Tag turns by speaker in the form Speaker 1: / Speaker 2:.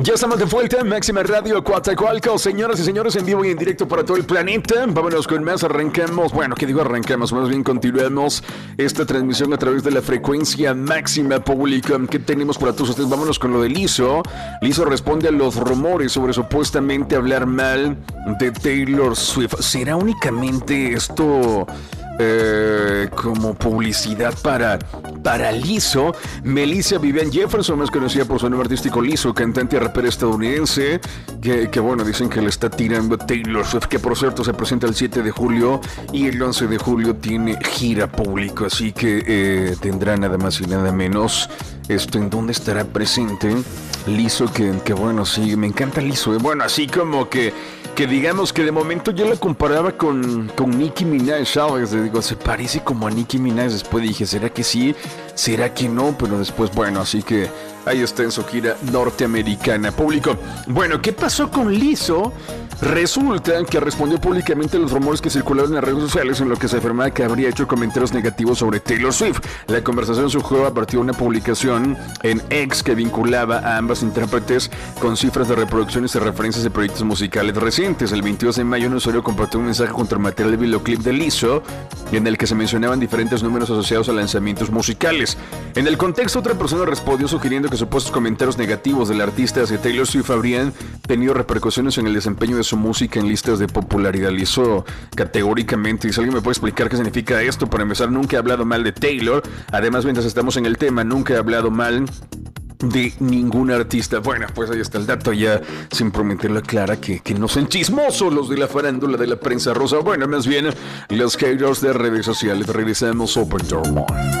Speaker 1: Ya estamos de vuelta en Máxima Radio Coatzacoalcos, señoras y señores, en vivo y en directo para todo el planeta. Vámonos con más, arrancamos, bueno, ¿qué digo arrancamos? Más bien continuamos esta transmisión a través de la frecuencia máxima pública que tenemos para todos ustedes. Vámonos con lo de Lizzo. Lizzo responde a los rumores sobre supuestamente hablar mal de Taylor Swift. ¿Será únicamente esto como publicidad para Lizzo? Melissa Vivian Jefferson, más conocida por su nombre artístico Lizzo, cantante y rapera estadounidense, que bueno, dicen que le está tirando a Taylor Swift, que por cierto se presenta el 7 de julio y el 11 de julio tiene gira público, así que tendrá nada más y nada menos en dónde estará presente Lizzo, que bueno, sí, me encanta Lizzo, bueno, así como que digamos que de momento yo la comparaba con Nicki Minaj, ¿sabes? Digo, se parece como a Nicki Minaj. Después dije, ¿será que sí? ¿Será que no? Pero después, bueno, así que ahí está en su gira norteamericana. Público, bueno, ¿qué pasó con Lizzo? Resulta que respondió públicamente a los rumores que circularon en las redes sociales en lo que se afirmaba que habría hecho comentarios negativos sobre Taylor Swift. La conversación surgió a partir de una publicación en X que vinculaba a ambas intérpretes con cifras de reproducciones y referencias de proyectos musicales recientes. El 22 de mayo un usuario compartió un mensaje junto al material de videoclip de Lizzo en el que se mencionaban diferentes números asociados a lanzamientos musicales. En el contexto, otra persona respondió sugiriendo que supuestos comentarios negativos del artista hacia Taylor Swift habrían tenido repercusiones en el desempeño de su música en listas de popularidad. Lizzo categóricamente dice: ¿alguien me puede explicar qué significa esto? Para empezar, nunca he hablado mal de Taylor. Además, mientras estamos en el tema, nunca he hablado mal de ningún artista. Bueno, pues ahí está el dato, ya sin prometerlo aclara que no son chismosos los de la farándula de la prensa rosa. Bueno, más bien los haters de redes sociales. Regresamos Open Door One.